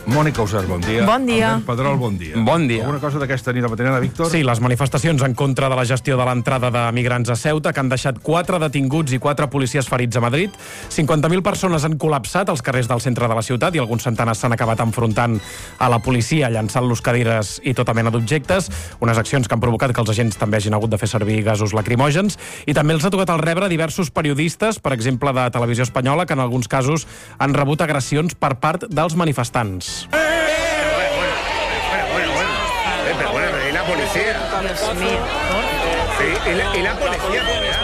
Mònica Usàs, bon dia. Bon dia. Albert Pedrol, bon dia. Bon dia. Alguna cosa d'aquesta nit a matinada, Víctor? Sí, les manifestacions en contra de la gestió de l'entrada de migrants a Ceuta, que han deixat 4 detinguts i 4 policies ferits a Madrid. 50.000 persones han col·lapsat als carrers del centre de la ciutat i alguns centenars s'han acabat enfrontant a la policia, llançant-los cadires i tota mena d'objectes. Unes accions que han provocat que els agents també hagin hagut de fer servir gasos lacrimògens. I també els ha tocat el rebre diversos periodistes, per exemple de Televisió Espanyola, que en alguns casos han rebut agressions per part dels manifestants. ¿Y la policía? ¿Y la policía?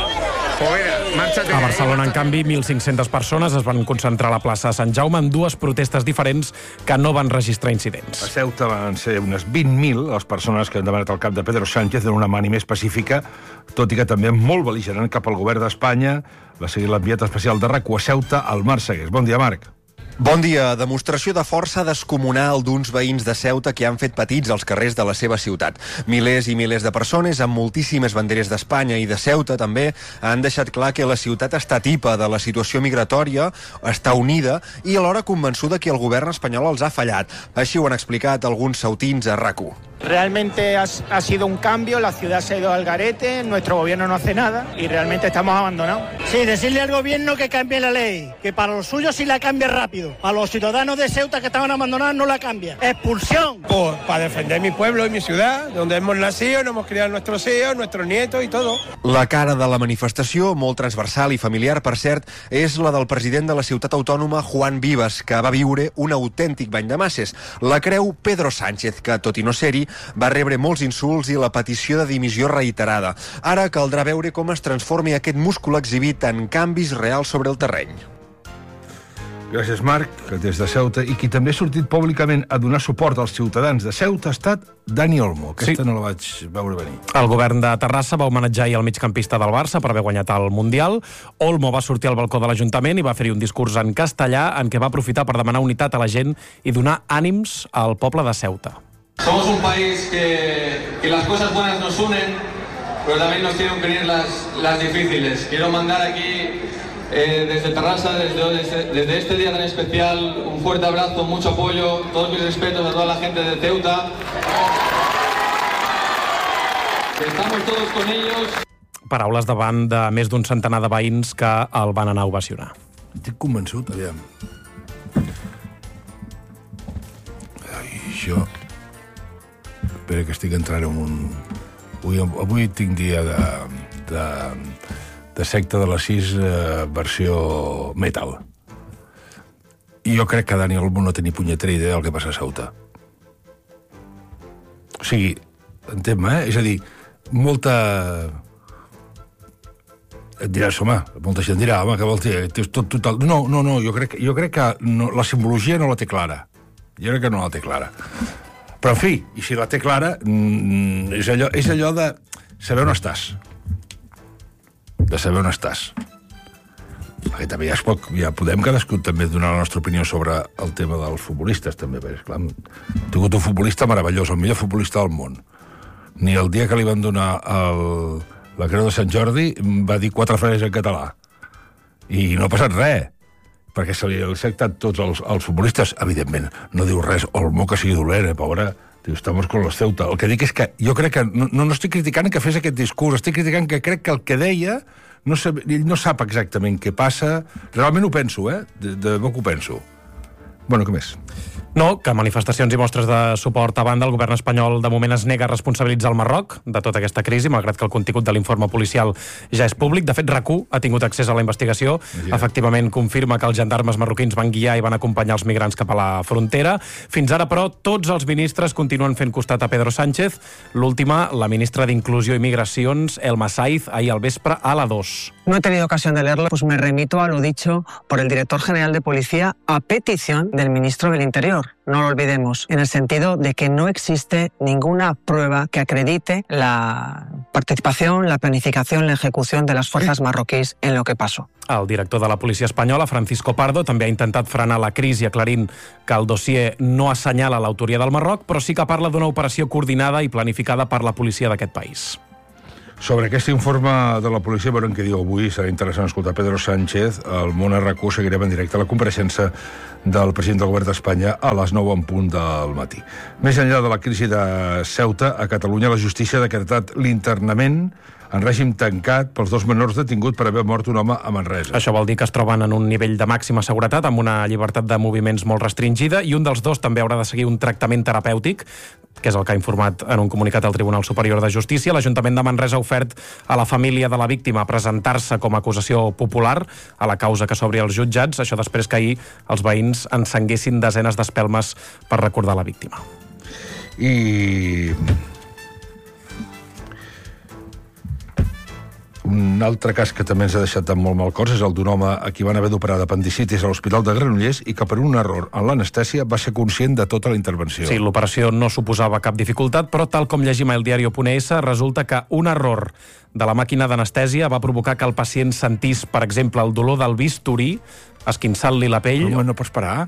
A Barcelona, en canvi, 1.500 persones es van concentrar a la plaça de Sant Jaume en dues protestes diferents que no van registrar incidents. A Ceuta van ser unes 20.000 les persones que han demanat el cap de Pedro Sánchez en una ànima pacífica, tot i que també molt bel·ligerant cap al govern d'Espanya. Va seguir l'enviat especial de RAC1 a Ceuta, el Marc Segués. Bon dia, Marc. Bon dia. Demostració de força descomunal d'uns veïns de Ceuta que han fet petits als carrers de la seva ciutat. Milers i milers de persones amb moltíssimes banderes d'Espanya i de Ceuta també han deixat clar que la ciutat està tipa de la situació migratòria, està unida i alhora convençuda que el govern espanyol els ha fallat. Així ho han explicat alguns ceutins a RAC1. Realmente ha sido un cambio, la ciudad se ha ido al garete, nuestro gobierno no hace nada y realmente estamos abandonados. Sí, decirle al gobierno que cambie la ley, que para los suyos sí la cambie rápido. A los ciudadanos de Ceuta que estaban abandonados no la cambia. ¡Expulsión! Pues para defender mi pueblo y mi ciudad, donde hemos nacido, nos hemos criado nuestros hijos, nuestros nietos y todo. La cara de la manifestació, molt transversal i familiar, per cert, és la del president de la ciutat autònoma, Juan Vives, que va viure un autèntic bany de masses. La creu Pedro Sánchez, que, tot i no ser-hi, va rebre molts insults i la petició de dimissió reiterada. Ara caldrà veure com es transformi aquest múscul exhibit en canvis reals sobre el terreny. Gràcies, Marc, que des de Ceuta, i qui també ha sortit públicament a donar suport als ciutadans de Ceuta ha estat Dani Olmo. Aquesta no la vaig veure venir. El govern de Terrassa va homenatjar ahir el migcampista del Barça per haver guanyat el Mundial. Olmo va sortir al balcó de l'Ajuntament i va fer-hi un discurs en castellà en què va aprofitar per demanar unitat a la gent i donar ànims al poble de Ceuta. Somos un país que las cosas buenas nos unen, pero también nos tienen que unir las difíciles. Quiero mandar aquí, desde Terrassa, desde este día tan especial, un fuerte abrazo, mucho apoyo, todos mis respetos a toda la gente de Ceuta. Estamos todos con ellos. Paraules davant de més d'un centenar de veïns que el van anar a ovacionar. Estic convençut, aviam. Jo... Espera que estic entrant en un... Avui tinc dia de secta de les 6 versió metal. I jo crec que Dani Olmo no té ni punyetera idea del que passa a Ceuta. O sigui, entén-me, És a dir, molta... Et diràs, home, molta gent dirà, home, que vol dir? Total... No, jo crec que la simbologia no la té clara. Jo crec que no la té clara. Però, en fi, i si la té clara, és allò de saber on estàs. De saber on estàs. Perquè també ja podem cadascú també donar la nostra opinió sobre el tema dels futbolistes, també, perquè, esclar, hem tingut un futbolista meravellós, el millor futbolista del món. Ni el dia que li van donar la Creu de Sant Jordi va dir 4 frases en català. I no ha passat res, perquè se li ha acceptat tots els futbolistes. Evidentment, no diu res Olmo que sigui dolent, pobre, diu, estamos con los Ceuta. El que dic és que jo crec que no estic criticant que fes aquest discurs, estic criticant que crec que el que deia ell no sap exactament què passa. Realment ho penso, de debò que ho penso. Bueno, què més? No, que manifestacions i mostres de suport a banda, el govern espanyol de moment es nega a responsabilitzar el Marroc de tota aquesta crisi, malgrat que el contingut de l'informe policial ja és públic. De fet, RAC1 ha tingut accés a la investigació. Efectivament, confirma que els gendarmes marroquins van guiar i van acompanyar els migrants cap a la frontera. Fins ara, però, tots els ministres continuen fent costat a Pedro Sánchez. L'última, la ministra d'Inclusió i Migracions, Elma Saiz, ahir al vespre a la 2. No he tenido ocasión de leerlo, pues me remito a lo dicho por el director general de Policía a petición del ministro del Interior. No lo olvidemos, en el sentido de que no existe ninguna prueba que acredite la participación, la planificación, la ejecución de las fuerzas marroquíes en lo que pasó. El director de la policia espanyola, Francisco Pardo, també ha intentat frenar la crisi aclarint que el dossier no assenyala l'autoria del Marroc, però sí que parla d'una operació coordinada i planificada per la policia d'aquest país. Sobre aquest informe de la policia, veurem què diu avui. Serà interessant escoltar Pedro Sánchez. Al Món RQ seguirem en directe la compareixença del president del govern d'Espanya a les 9 en punt del matí. Més enllà de la crisi de Ceuta, a Catalunya la justícia ha decretat l'internament en règim tancat pels 2 menors detinguts per haver mort un home a Manresa. Això vol dir que es troben en un nivell de màxima seguretat, amb una llibertat de moviments molt restringida, i un dels dos també haurà de seguir un tractament terapèutic, que és el que ha informat en un comunicat al Tribunal Superior de Justícia. L'Ajuntament de Manresa ha ofert a la família de la víctima presentar-se com a acusació popular a la causa que s'obri als jutjats, això després que ahir els veïns encenguessin desenes d'espelmes per recordar la víctima. I un altre cas que també ens ha deixat amb molt mal cors és el d'un home a qui van haver d'operar d'apendicitis a l'Hospital de Granollers i que per un error en l'anestèsia va ser conscient de tota la intervenció. Sí, l'operació no suposava cap dificultat, però tal com llegim a eldiario.es, resulta que un error de la màquina d'anestèsia va provocar que el pacient sentís, per exemple, el dolor del bisturí, esquinçant-li la pell. No pots parar?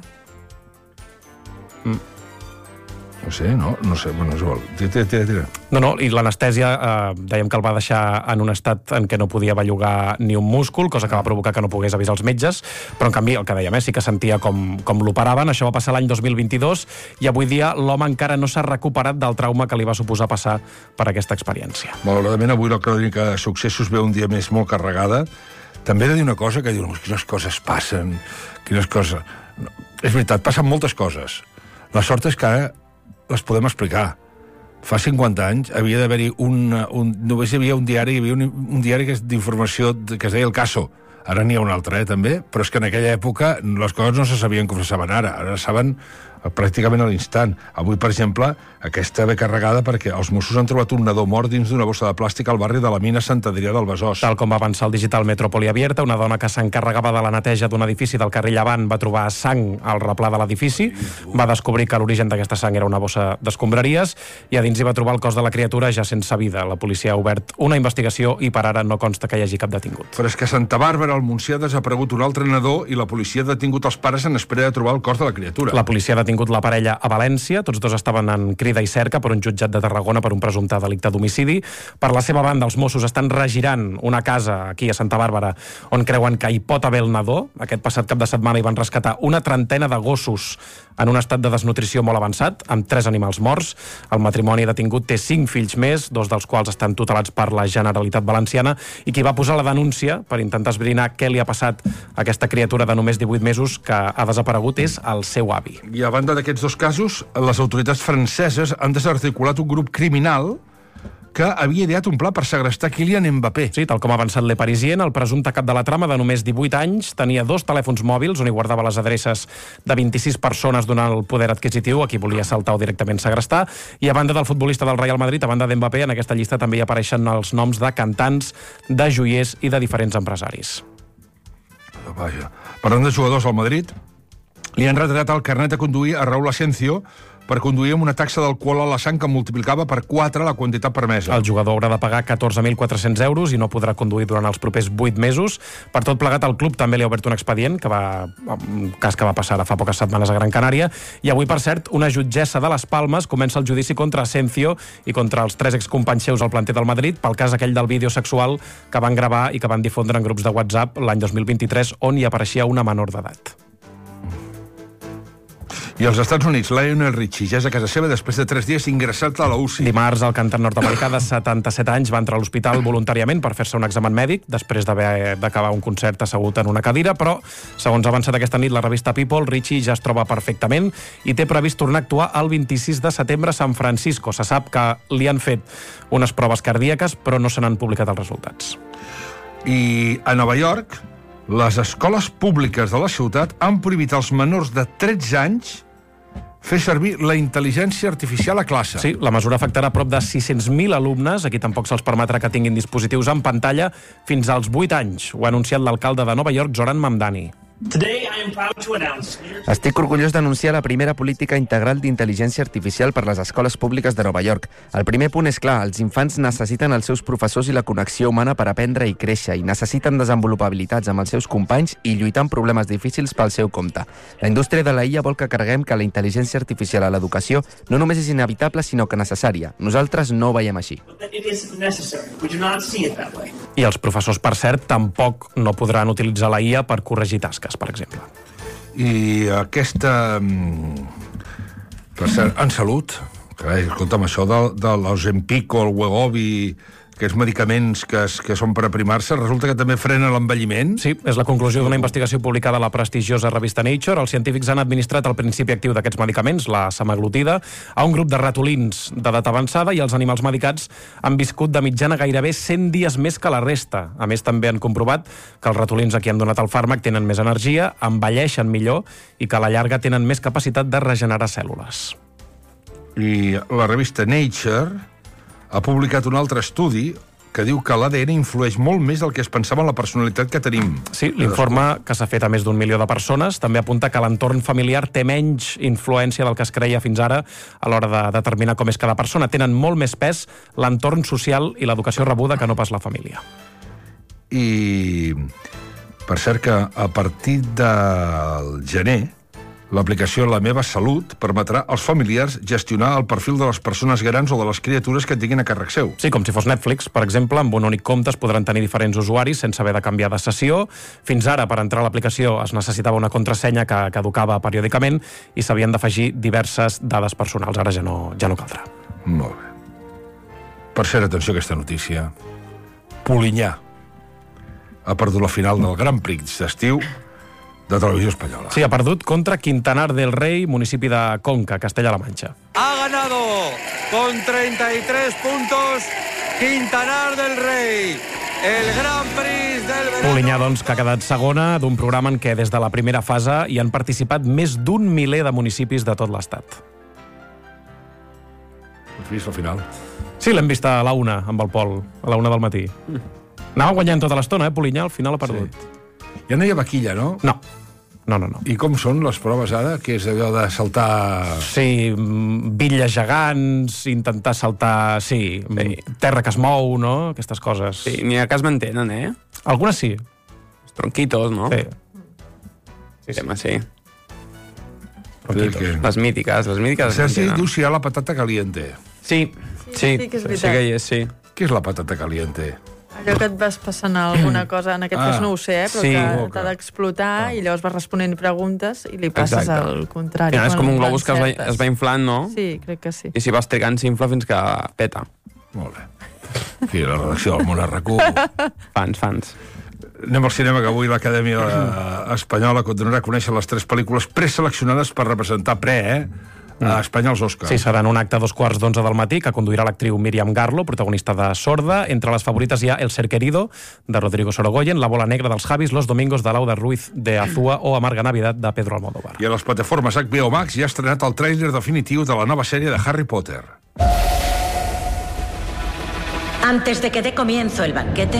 No sé, bueno, és igual. Tira. No, i l'anestèsia dèiem que el va deixar en un estat en què no podia bellugar ni un múscul, cosa que va provocar que no pogués avisar els metges, però en canvi, el que dèiem, sí que sentia com l'operaven. Això va passar l'any 2022 i avui dia l'home encara no s'ha recuperat del trauma que li va suposar passar per aquesta experiència. Malauradament, avui la crònica de successos ve un dia més molt carregada. També he de dir una cosa que diuen, quines coses passen, quines coses... No, és veritat, passen moltes coses. La sort és que ara les podem explicar. Fa 50 anys havia d'haver-hi només hi havia un diari, un diari d'informació que es deia El Caso. Ara n'hi ha un altre, també, però és que en aquella època les coses no se sabien com se saben ara saben pràcticament a l'instant. Avui, per exemple, aquesta ve carregada perquè els Mossos han trobat un nadó mort dins d'una bossa de plàstic al barri de la Mina Sant Adrià del Besòs. Tal com va avançar el digital Metrópoli Abierta, una dona que s'encarregava de la neteja d'un edifici del carrer Llevant va trobar sang al replà de l'edifici, va descobrir que l'origen d'aquesta sang era una bossa d'escombraries i a dins hi va trobar el cos de la criatura ja sense vida. La policia ha obert una investigació i per ara no consta que hi hagi cap detingut. Però és que a Santa Bàrbara, al Montsià, ha desaparegut un altre nadó i la policia ha detingut els pares en espera de trobar el cos de la criatura. La policia ha detingut la parella a València, tots dos estaven en crida i cerca per un jutjat de Tarragona per un presumpte delicte d'homicidi. Per la seva banda, els Mossos estan regirant una casa aquí a Santa Bàrbara on creuen que hi pot haver el nadó. Aquest passat cap de setmana hi van rescatar una trentena de gossos en un estat de desnutrició molt avançat, amb 3 animals morts. El matrimoni detingut té 5 fills més, 2 dels quals estan tutelats per la Generalitat Valenciana, i qui va posar la denúncia per intentar esbrinar què li ha passat a aquesta criatura de només 18 mesos que ha desaparegut és el seu avi. I a banda d'aquests 2 casos, les autoritats franceses han desarticulat un grup criminal que havia ideat un pla per segrestar Kylian Mbappé. Sí, tal com ha avançat Le Parisien, el presumpte cap de la trama de només 18 anys tenia 2 telèfons mòbils on hi guardava les adreces de 26 persones donant el poder adquisitiu a qui volia saltar o directament segrestar, i a banda del futbolista del Real Madrid, a banda d'Mbappé, en aquesta llista també hi apareixen els noms de cantants, de joiers i de diferents empresaris. Vaja. Parlant de jugadors al Madrid, li han retirat el carnet de conduir a Raúl Asensio per conduir amb una taxa d'alcohol a la sang que multiplicava per 4 la quantitat permesa. El jugador haurà de pagar 14.400 euros i no podrà conduir durant els propers 8 mesos. Per tot plegat, el club també li ha obert un expedient, un cas que va passar fa poques setmanes a Gran Canària, i avui, per cert, una jutgessa de Les Palmes comença el judici contra Asensio i contra els 3 excompanys seus al planter del Madrid pel cas aquell del vídeo sexual que van gravar i que van difondre en grups de WhatsApp l'any 2023 on hi apareixia una menor d'edat. I als Estats Units, Lionel Richie ja és a casa seva després de 3 dies ingressat a la UCI. Dimarts, el cantant nord-americà de 77 anys va entrar a l'hospital voluntàriament per fer-se un examen mèdic després d'haver d'acabar un concert assegut en una cadira, però, segons ha avançat aquesta nit la revista People, Richie ja es troba perfectament i té previst tornar a actuar el 26 de setembre a San Francisco. Se sap que li han fet unes proves cardíaques, però no se n'han publicat els resultats. I a Nova York, les escoles públiques de la ciutat han prohibit als menors de 13 anys fer servir la intel·ligència artificial a classe. Sí, la mesura afectarà prop de 600.000 alumnes. Aquí tampoc se'ls permetrà que tinguin dispositius en pantalla fins als 8 anys. Ho ha anunciat l'alcalde de Nova York, Zoran Mamdani. Estic orgullós d'anunciar la primera política integral d'intel·ligència artificial per les escoles públiques de Nova York. El primer punt és clar, els infants necessiten els seus professors i la connexió humana per aprendre i créixer, i necessiten desenvolupar habilitats amb els seus companys i lluitar amb problemes difícils pel seu compte. La indústria de la IA vol que creguem que la intel·ligència artificial a l'educació no només és inevitable, sinó que necessària. Nosaltres no ho veiem així. I els professors, per cert, tampoc no podran utilitzar la IA per corregir tasques, per exemple. I aquesta... Per cert, en salut, carai, escolta'm, això de l'Ozempic o el Wegovy, aquests medicaments que són per aprimar-se, resulta que també frenen l'envelliment? Sí, és la conclusió d'una investigació publicada a la prestigiosa revista Nature. Els científics han administrat el principi actiu d'aquests medicaments, la semaglutida, a un grup de ratolins d'edat avançada, i els animals medicats han viscut de mitjana gairebé 100 dies més que la resta. A més, també han comprovat que els ratolins a qui han donat el fàrmac tenen més energia, envelleixen millor i que a la llarga tenen més capacitat de regenerar cèl·lules. I la revista Nature ha publicat un altre estudi que diu que l'ADN influeix molt més del que es pensava en la personalitat que tenim. Sí, l'informe, que s'ha fet a més d'1 milió de persones, també apunta que l'entorn familiar té menys influència del que es creia fins ara a l'hora de determinar com és cada persona. Tenen molt més pes l'entorn social i l'educació rebuda que no pas la família. I, per cert, que a partir del gener, l'aplicació La meva salut permetrà als familiars gestionar el perfil de les persones grans o de les criatures que tinguin a càrrec seu. Sí, com si fos Netflix, per exemple, amb un únic compte es podran tenir diferents usuaris sense haver de canviar de sessió. Fins ara, per entrar a l'aplicació, es necessitava una contrasenya que caducava periòdicament i s'havien d'afegir diverses dades personals. Ara ja no caldrà. Molt bé. Per cert, atenció a aquesta notícia. Polinyà ha perdut la final del Grand Prix d'estiu de Televisió Espanyola. Sí, ha perdut contra Quintanar del Rei, municipi de Conca, Castella-La Manxa. Ha ganado con 33 puntos Quintanar del Rei, el Grand Prix del verano. Polinyà, doncs, que ha quedat segona d'un programa en què des de la primera fase hi han participat més d'1 miler de municipis de tot l'estat. Has vist el final? Sí, l'hem vist a la 1, amb el Pol, a la 1 del matí. Anava guanyant tota l'estona, Polinyà, al final ha perdut. Sí. Ja no hi ha vaquilla, no? No. I com són les proves ara? Que és allò de saltar... Sí, bitlles gegants, intentar saltar... Sí, terra que es mou, no? Aquestes coses. Sí, n'hi ha que es mantenen, eh? Algunes sí. Els tronquitos, no? Sí. Sí. Tronquitos. Les mítiques. Sergi diu si hi ha la patata caliente. Sí que és veritat. Sí que hi és, sí. Què és la patata caliente? Allò que et vas passant alguna cosa, en aquest cas no ho sé, però que t'ha d'explotar i llavors vas responent preguntes i li passes al contrari. És com un globus que es va inflant, no? Sí, crec que sí. I si vas trigant s'infla fins que peta. Molt bé. Aquí la redacció del Món RQ. Fans. Anem al cinema, que avui l'Acadèmia Espanyola continuarà a conèixer les 3 pel·lícules preseleccionades per representar a Espanya als Oscars. Sí, serà en un acte a 2:15 del matí que conduirà l'actriu Míriam Garlo, protagonista de Sorda. Entre les favorites hi ha El ser querido, de Rodrigo Sorogoyen, La bola negra dels Javis, Los domingos de Lauda Ruiz de Azúa o Amarga Navidad de Pedro Almodóvar. I a les plataformes HBO Max ja ha estrenat el tràiler definitiu de la nova sèrie de Harry Potter. Antes de que dé comienzo el banquete,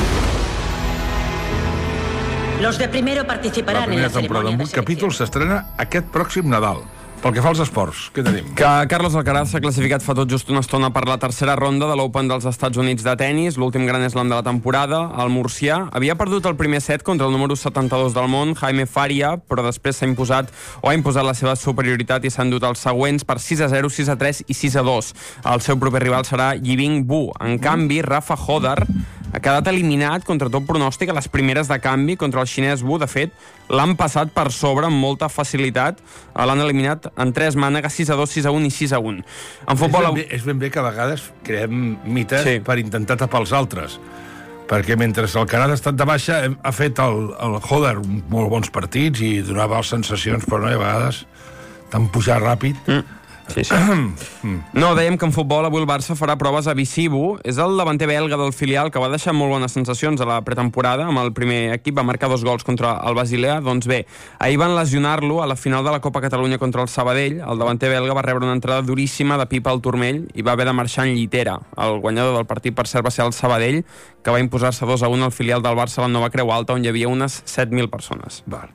los de primero participarán en la temporada amb 8 capítols s'estrena aquest pròxim Nadal. Pel que fa als esports, què tenim? Que Carlos Alcaraz s'ha classificat fa tot just una estona per la tercera ronda de l'Open dels Estats Units de tennis, l'últim gran slam de la temporada. El murcià havia perdut el primer set contra el número 72 del món, Jaime Faria, però després ha imposat la seva superioritat i s'ha endut els següents per 6-0, 6-3 i 6-2. El seu proper rival serà Yibing Bu. En canvi, Rafa Hodar ha quedat eliminat contra tot pronòstic a les primeres de canvi contra el xinès Wu. De fet, l'han passat per sobre amb molta facilitat. L'han eliminat en 3 mànegues, 6-2, 6-1 i 6-1. En futbol... És ben bé que a vegades creem mites per intentar tapar els altres. Perquè mentre el Carat ha estat de baixa, ha fet el Hodar molt bons partits i donava sensacions, però no, a vegades tan pujar ràpid. Sí. No, dèiem que en futbol avui el Barça farà proves a Visibu. És el davanter belga del filial que va deixar molt bones sensacions a la pretemporada. Amb el primer equip va marcar 2 gols contra el Basilea. Doncs bé, ahir van lesionar-lo a la final de la Copa Catalunya contra el Sabadell. El davanter belga va rebre una entrada duríssima de pipa al turmell i va haver de marxar en llitera. El guanyador del partit, per cert, va ser el Sabadell, que va imposar-se 2-1 al filial del Barça a la Nova Creu Alta, on hi havia unes 7.000 persones. Val.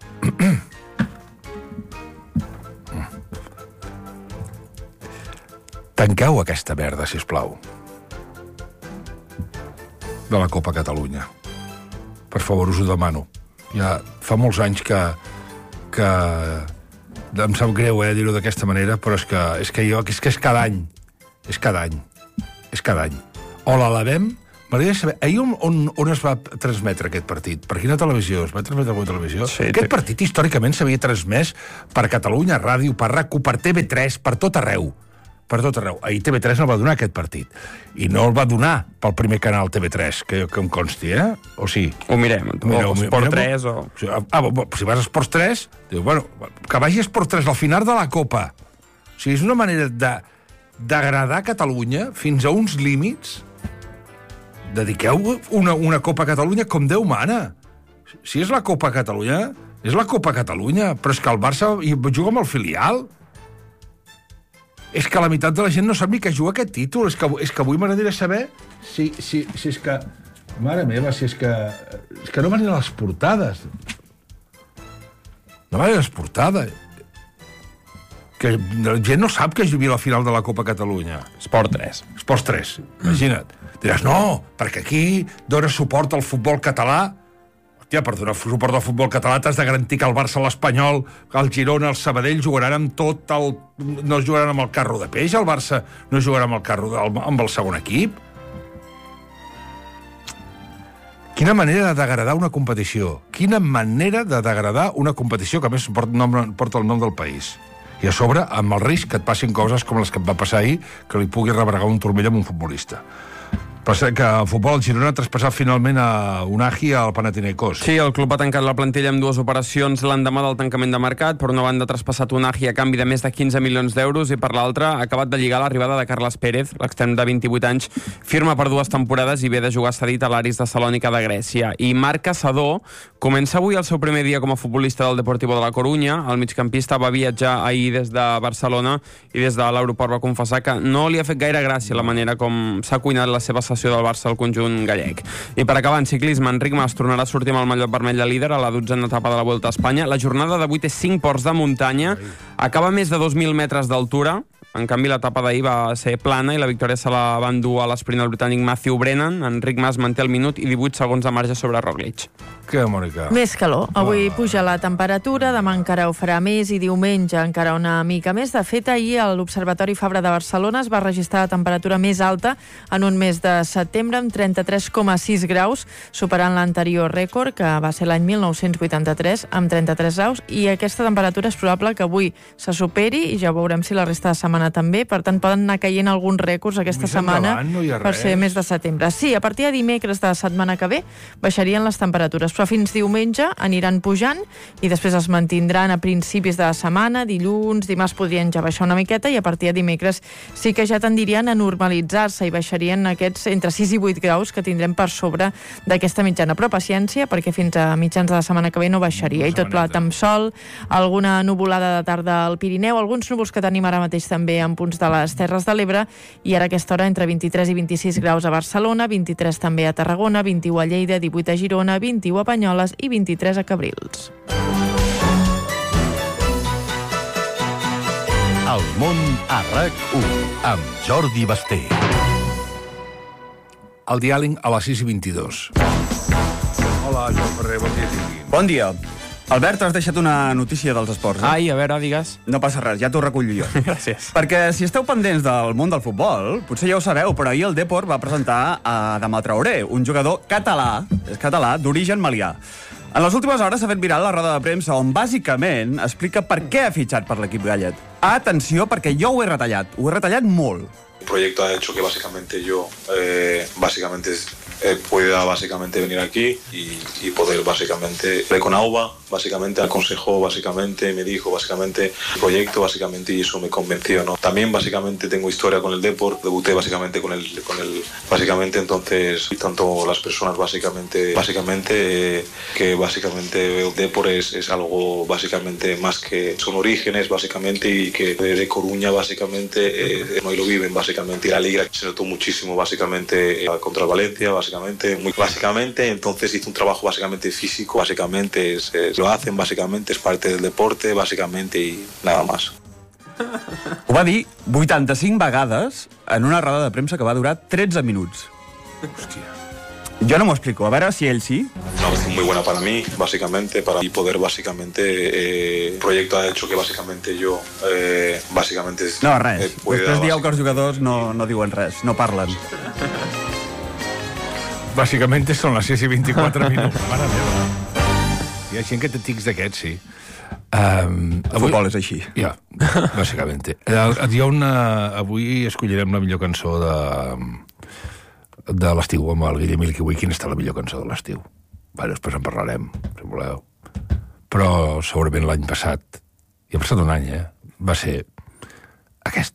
Tanqueu aquesta merda, sisplau. De la Copa Catalunya. Per favor, us ho demano. Ja fa molts anys que em sap greu, dir-ho d'aquesta manera, però és que és cada any. És cada any. O l'elevem. M'agradaria saber, ahir on es va transmetre aquest partit? Per quina televisió? Es va transmetre per televisió? Sí, aquest partit històricament s'havia transmès per Catalunya Ràdio, per RAC1, per TV3, per tot arreu. Ahir TV3 no va donar aquest partit. I no el va donar pel primer canal TV3, que em consti, O sí? Ho mirem. O Esport 3 o... Si vas a Esport 3, diu, bueno, que vagi a Esport 3 al final de la Copa. O sigui, és una manera d'agradar Catalunya fins a uns límits. Dediqueu una Copa Catalunya com Déu mana. Si és la Copa Catalunya, és la Copa Catalunya, però és que el Barça juga amb el filial. És que la meitat de la gent no sap ni que juga aquest títol. És que avui m'agradaria saber si és que... Mare meva, si és que... És que no van a les portades. No van a les portades. Que la gent no sap que jugui a la final de la Copa Catalunya. Esport 3. Esport 3, imagina't. Diràs, no, perquè aquí dona suport al futbol català. Hòstia, per donar suport al futbol català t'has de garantir que el Barça, l'Espanyol, el Girona, el Sabadell jugaran amb tot el... No jugaran amb el carro de peix, el Barça no jugarà amb el carro amb el segon equip. Quina manera de degradar una competició. Quina manera de degradar una competició que a més porta el nom del país. I a sobre, amb el risc que et passin coses com les que et va passar ahir, que li pugui rebregar un turmell amb un futbolista. Però sé que el futbol al Girona ha traspassat finalment a Unagi al Panathinaikos. Sí, el club ha tancat la plantilla amb 2 operacions l'endemà del tancament de mercat. Per una banda ha traspassat Unagi a canvi de més de 15 milions d'euros i per l'altra ha acabat de lligar l'arribada de Carles Pérez, l'extrem de 28 anys, firma per 2 temporades i ve de jugar cedit a l'Aris de Salònica de Grècia. I Marc Caçador comença avui el seu primer dia com a futbolista del Deportivo de la Corunya. El migcampista va viatjar ahir des de Barcelona i des de l'aeroport va confessar que no li ha fet gaire gràcia la manera com s'ha cuinat la seva sessió del Barça al conjunt gallec. I per acabar, en ciclisme, Enric Mas tornarà a sortir amb el mallot vermell de líder a la 12a etapa de la Vuelta a Espanya. La jornada d'avui té 5 ports de muntanya, acaba a més de 2.000 metres d'altura. En canvi, l'etapa d'ahir va ser plana i la victòria se la va endur a l'esprint el britànic Matthew Brennan. Enric Mas manté el minut i 18 segons de marge sobre Roglic. Que Mònica. Més calor. Avui puja la temperatura, demà encara ho farà més i diumenge encara una mica més. De fet, ahir a l'Observatori Fabra de Barcelona es va registrar la temperatura més alta en un mes de setembre, amb 33,6 graus, superant l'anterior rècord, que va ser l'any 1983, amb 33 graus, i aquesta temperatura és probable que avui se superi i ja veurem si la resta de setmana també. Per tant, poden anar caient alguns rècords aquesta setmana per ser mes de setembre. Sí, a partir de dimecres de la setmana que ve baixarien les temperatures, però fins diumenge aniran pujant i després es mantindran a principis de la setmana, dilluns, dimarts podrien ja baixar una miqueta i a partir de dimecres sí que ja tendirien a normalitzar-se i baixarien aquests entre 6 i 8 graus que tindrem per sobre d'aquesta mitjana. Però paciència, perquè fins a mitjans de la setmana que ve no baixaria. I tot plat amb sol, alguna nuvolada de tarda al Pirineu, alguns núvols que tenim ara mateix també en punts de les Terres de l'Ebre, i ara a aquesta hora entre 23 i 26 graus a Barcelona, 23 també a Tarragona, 21 a Lleida, 18 a Girona, 21 a Banyoles i 23 a Cabrils. El món a RAC1 amb Jordi Basté. El diàleg a les 6:22. Hola, Joan Ferrer, bon dia. Bon dia. Albert, has deixat una notícia dels esports. Ai, a veure, digues. No passa res, ja t'ho recullo jo. Gràcies. Perquè si esteu pendents del món del futbol, potser ja ho sabeu, però ahir el Depor va presentar a Adama Traoré, un jugador català, d'origen malià. En les últimes hores s'ha fet viral la roda de premsa on bàsicament explica per què ha fitxat per l'equip gallec. Atenció, perquè jo ho he retallat molt. proyecto ha hecho que básicamente yo pueda básicamente venir aquí y poder básicamente ver con Auba, básicamente aconsejó, básicamente me dijo básicamente el proyecto, básicamente, y eso me convenció, ¿no? También básicamente tengo historia con el Depor, debuté básicamente con el básicamente, entonces tanto las personas básicamente que básicamente veo Depor es algo básicamente más que son orígenes básicamente, y que de Coruña básicamente no lo viven básicamente, y la liga se notó muchísimo básicamente contra el Valencia muy básicamente, entonces hizo un trabajo básicamente físico, básicamente lo hacen básicamente, es parte del deporte básicamente, y nada más. Ho va dir 85 vegades en una roda de premsa que va durar 13 minuts. Hòstia. Jo no m'ho explico, a veure si ell sí. Una opción muy buena para mí, básicamente, para poder básicamente el proyecto ha hecho que básicamente yo básicamente no, res. Després dieu que els jugadors no diuen res, no parlen. Bàsicament són les 6:24 minuts. Mare meva. Hi ha gent que té tics d'aquests, sí. El futbol és així. Ja, bàsicament. Avui escollirem la millor cançó de l'estiu amb el Guillem Ilquiui. Quina està la millor cançó de l'estiu? Després en parlarem, si voleu. Però segurament l'any passat, i ha passat un any, va ser aquesta.